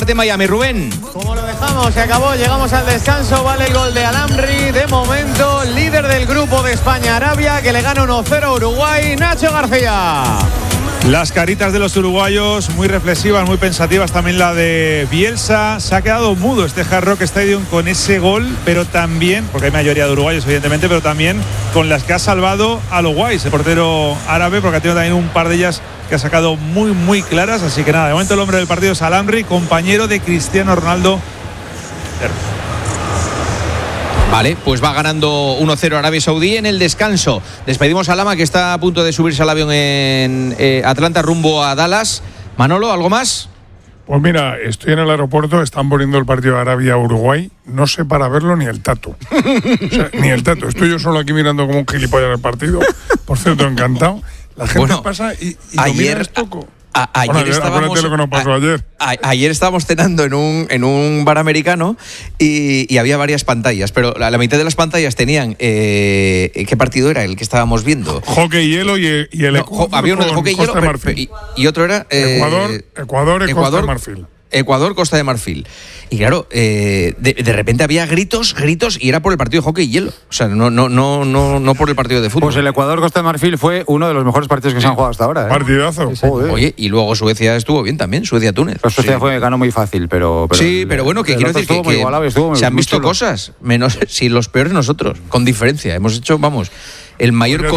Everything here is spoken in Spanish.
de Miami, Rubén. Como lo dejamos, se acabó, llegamos al descanso, vale el gol de Al-Amri, de momento líder del grupo de España-Arabia, que le gana 1-0 a Uruguay, Nacho García. Las caritas de los uruguayos muy reflexivas, muy pensativas, también la de Bielsa. Se ha quedado mudo este Hard Rock Stadium con ese gol, pero también, porque hay mayoría de uruguayos evidentemente, pero también con las que ha salvado a los guays, el portero árabe, porque ha tenido también un par de ellas que ha sacado muy, muy claras. Así que nada, de momento el hombre del partido es Al-Amri, compañero de Cristiano Ronaldo. Vale, pues va ganando 1-0 Arabia Saudí en el descanso. Despedimos a Lama, que está a punto de subirse al avión en Atlanta rumbo a Dallas. Manolo, ¿algo más? Pues mira, estoy en el aeropuerto, están poniendo el partido de Arabia-Uruguay. No sé para verlo ni el Tato. O sea, ni el Tato. Estoy yo solo aquí mirando como un gilipollas el partido. Por cierto, encantado. La gente pasa y ayer poco. Ayer estábamos, lo que nos pasó ayer. Ayer estábamos cenando en un bar americano y había varias pantallas, pero la mitad de las pantallas tenían ¿qué partido era el que estábamos viendo? Hockey hielo y el Ecuador. Había uno de hockey hielo y otro era Ecuador y Costa de Marfil. Ecuador, Costa de Marfil. Y claro, de repente había gritos y era por el partido de hockey y hielo. O sea, no por el partido de fútbol. Pues el Ecuador-Costa de Marfil fue uno de los mejores partidos que se han jugado hasta ahora. Partidazo. Sí. Oye, y luego Suecia estuvo bien también, Suecia-Túnez. Pues Suecia ganó muy fácil, pero sí, pero bueno, que quiero decir que se han visto cosas, menos si los peores nosotros, con diferencia. Hemos hecho, el mayor...